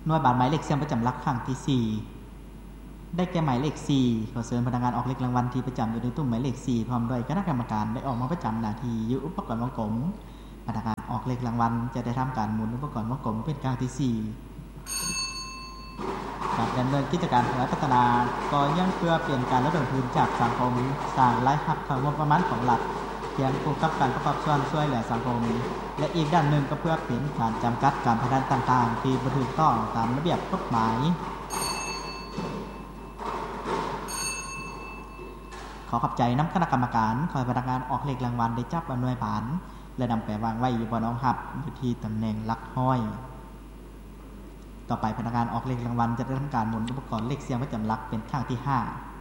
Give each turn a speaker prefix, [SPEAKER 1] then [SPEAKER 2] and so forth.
[SPEAKER 1] หน่วยบาทหมายเลขเสียงประจำหลักครั้งที่4ได้แก่หมายเลข4ขอเชิญพนักงานออกเลขรางวัลที่ประจำอยู่ในตู้หมายเลข4พร้อมด้วยคณะกรรมการได้ออกมาประจำหน้าที่อยู่อุปกรณ์วงกลมพนักงานออกเลขรางวัลจะได้ทำการหมุนอุปกรณ์วงกลมเป็นครั้งที่4การดำเนินกิจการขยายพัฒนาก็ยังเพื่อเปลี่ยนการระดมทุนจากสังคมสร้างรายรับเข้างบประมาณของรัฐเพียงคู่กับการประกอบส่วนช่วยเหลือสังคมและอีกด้านหนึ่งก็เพื่อเป็นการจำกัดการพนันต่างๆที่บ่ถูกต้องตามระเบียบกฎหมายขอขอบใจน้ำคณะกรรมการคอยพนักงานออกเลขรางวัลได้จับหน่วยบานและนำไปวางไว้อยู่บนรองหับอยู่ที่ตำแหน่งหลักห้อยต่อไปพนักงานออกเลขรางวัลจะได้ทำการหมุนอุปกรณ์เลขเสียงประจำหลักเป็นครั้งที่5